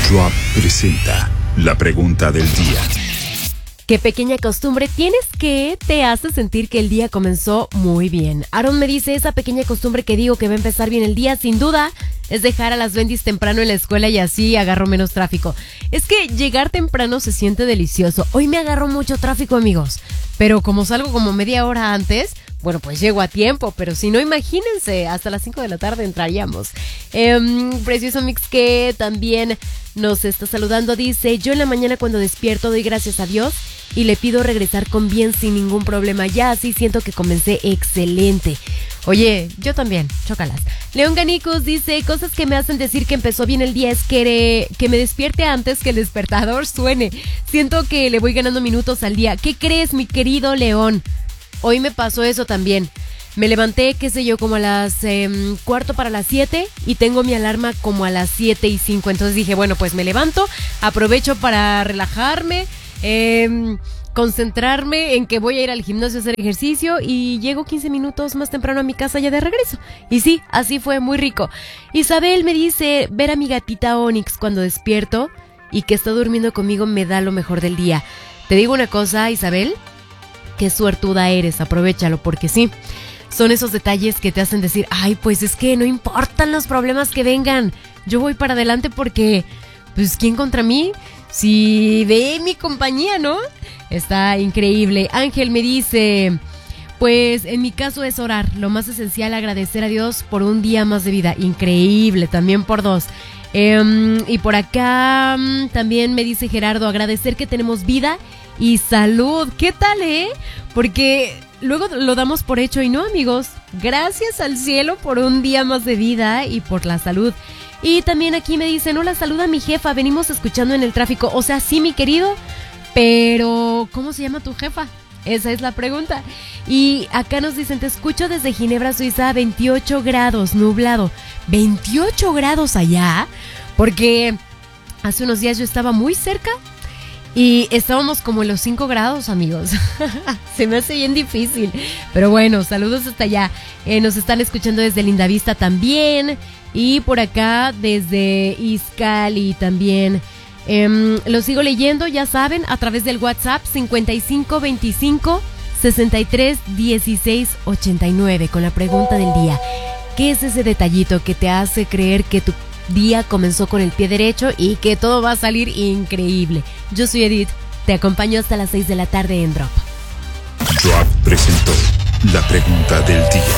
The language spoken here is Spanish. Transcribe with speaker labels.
Speaker 1: Drop presenta la pregunta del día.
Speaker 2: ¿Qué pequeña costumbre tienes que te hace sentir que el día comenzó muy bien? Aaron me dice, esa pequeña costumbre que digo que va a empezar bien el día, sin duda, es dejar a las bendis temprano en la escuela y así agarro menos tráfico. Es que llegar temprano se siente delicioso. Hoy me agarró mucho tráfico, amigos, pero como salgo como media hora antes, bueno, pues llego a tiempo, pero si no, imagínense, hasta las 5 de la tarde entraríamos. Precioso Mix que también nos está saludando, dice, yo en la mañana cuando despierto doy gracias a Dios y le pido regresar con bien sin ningún problema. Ya así siento que comencé excelente. Oye, yo también, chócalas. León Ganicus dice, cosas que me hacen decir que empezó bien el día es que me despierte antes que el despertador suene. Siento que le voy ganando minutos al día. ¿Qué crees, mi querido León? Hoy me pasó eso también. Me levanté, qué sé yo, como a las 6:45 y tengo mi alarma como a las 7:05. Entonces dije, bueno, pues me levanto, aprovecho para relajarme, concentrarme en que voy a ir al gimnasio a hacer ejercicio y llego 15 minutos más temprano a mi casa ya de regreso. Y sí, así fue, muy rico. Isabel me dice, ver a mi gatita Onyx cuando despierto y que está durmiendo conmigo me da lo mejor del día. Te digo una cosa, Isabel, qué suertuda eres, aprovéchalo porque sí. Son esos detalles que te hacen decir, ay, pues es que no importan los problemas que vengan. Yo voy para adelante porque, pues, ¿quién contra mí? Si ve mi compañía, ¿no? Está increíble. Ángel me dice, pues, en mi caso es orar. Lo más esencial, agradecer a Dios por un día más de vida. Increíble, también por 2. Y por acá también me dice Gerardo, agradecer que tenemos vida y salud. ¿Qué tal, Porque luego lo damos por hecho y no, amigos. Gracias al cielo por un día más de vida y por la salud. Y también aquí me dicen, hola, saluda a mi jefa, venimos escuchando en el tráfico. O sea, sí, mi querido, pero ¿cómo se llama tu jefa? Esa es la pregunta. Y acá nos dicen, te escucho desde Ginebra, Suiza, 28 grados, nublado. 28 grados allá, porque hace unos días yo estaba muy cerca y estábamos como en los 5 grados, amigos. Se me hace bien difícil. Pero bueno, saludos hasta allá. Nos están escuchando desde Lindavista también. Y por acá desde Izcali también. Lo sigo leyendo, ya saben, a través del WhatsApp 5525 63 16 89 con la pregunta del día. ¿Qué es ese detallito que te hace creer que tu día comenzó con el pie derecho y que todo va a salir increíble? Yo soy Edith, te acompaño hasta las 6 de la tarde en Drop.
Speaker 1: Drop presentó la pregunta del día.